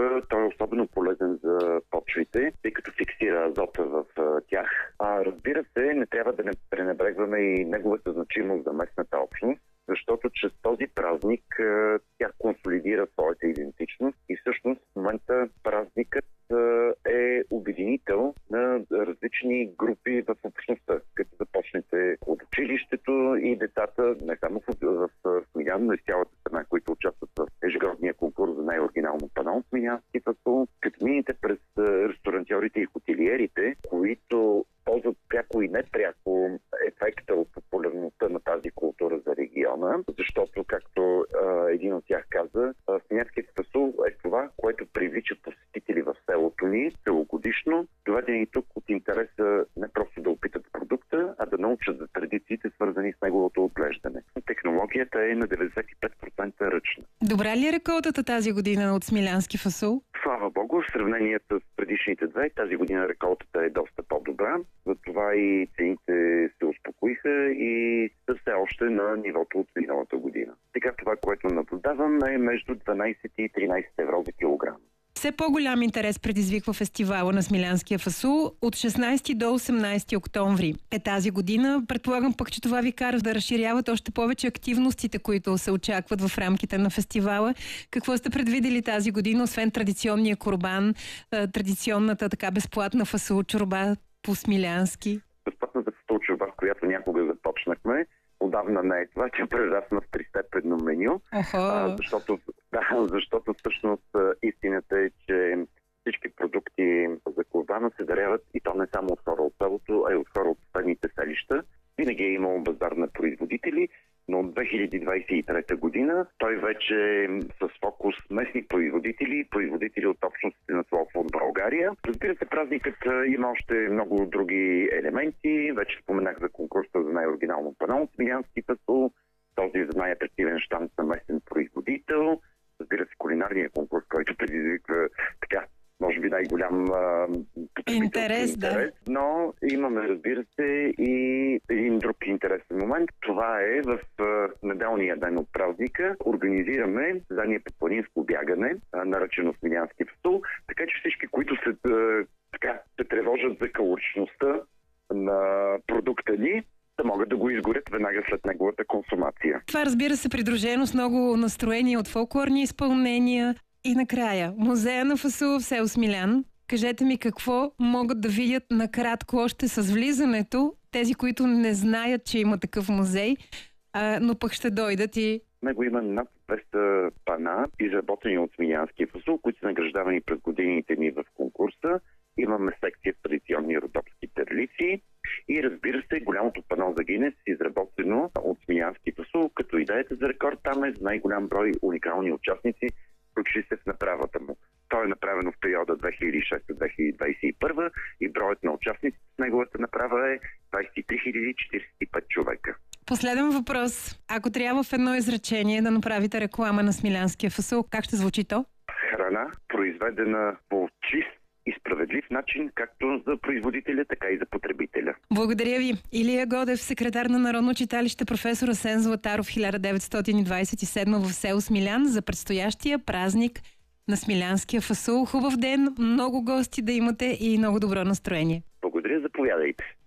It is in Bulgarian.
култура. Той е особено полезен за почвите, тъй като фиксира азота в тях. Разбира се, не трябва да не пренебрегваме и неговата значимост за местната общност, защото чрез този празник тя консолидира своята идентичност и всъщност в момента празникът е обединител на различни групи в общността, като започнете от училището и децата, не само в Смилян, но и в цялата страна, които участват в ежегодния конкурс за най-оригинално пано от смилянски фасул, като минете през ресторантьорите и хотелиерите, които ползват пряко и непряко ефекта от популярността на тази култура за региона, защото, както един от тях каза, смилянският фасул е това, което привлича посетители в селото ни целогодишно, доведени тук от интереса не просто да опитат продукта, а да научат за традициите, свързани с неговото отглеждане. Технологията е на 95% ръчна. Добра ли е реколтата тази година от смилянски фасул? Слава Богу, в сравнение с предишните две, тази година реколтата е доста по-добра. Затова и цените се успокоиха и са все още на нивото от миналата година. Сега това, което наблюдавам, е между 12 и 13 евро за килограм. Все по-голям интерес предизвиква фестивала на смилянския фасул. От 16 до 18 октомври е тази година. Предполагам пък, че това ви кара да разширяват още повече активностите, които се очакват в рамките на фестивала. Какво сте предвидели тази година, освен традиционния курбан, традиционната така безплатна фасул чорба по смилянски? Безплатната фасул чорба, с която някога започнахме, отдавна не е това, че прерасна в тристепенно меню, защото всъщност истината е, че всички продукти за курбана се даряват и то не само от хора от селото, а и от хора от съседните селища. Винаги е имало базар на производители, но от 2023 година той вече е с фокус местни производители от общностите на Слов от България. Разбира се, празникът има още много други елементи. Вече споменах за конкурса за най-оригинално пано от смилянски фасул, този за най-атрактивен щанд на местен производител. Разбира се, кулинарния конкурс, който предизвиква така, може би най-голям интерес. Но имаме, разбира се, и един друг интересен момент. Това е в неделния ден от празника. Организираме състезание по планинско бягане, наречено смилянски фасул, така че всички, които се тревожат за калоричността на продукта ни, да могат да го изгорят веднага след неговата консумация. Това, разбира се, придружено с много настроение от фолклорни изпълнения. И накрая, музея на фасула в село Смилян. Кажете ми какво могат да видят накратко още с влизането, тези, които не знаят, че има такъв музей, но пък ще дойдат и... В него има над 200 пана, изработени от смилянския фасул, които са награждавани през годините ни в конкурса. Имаме секция в традиционни родопски терлици и, разбира се, голямото пано за Гинес, изработено от смилянски фасул, като идеята за рекорд там е за най-голям брой уникални участници, включили се в направата му. То е направено в периода 2006-2021 и броят на участниците в неговата направа е 23 045 човека. Последен въпрос. Ако трябва в едно изречение да направите реклама на смилянския фасул, как ще звучи то? Храна, произведена по чист и справедлив начин, както за производителя, така и за потребителя. Благодаря ви. Илия Годев, секретар на Народно читалище професор Асен Златаров, 1927 в село Смилян, за предстоящия празник на смилянския фасул. Хубав ден, много гости да имате и много добро настроение. Благодаря, заповядайте.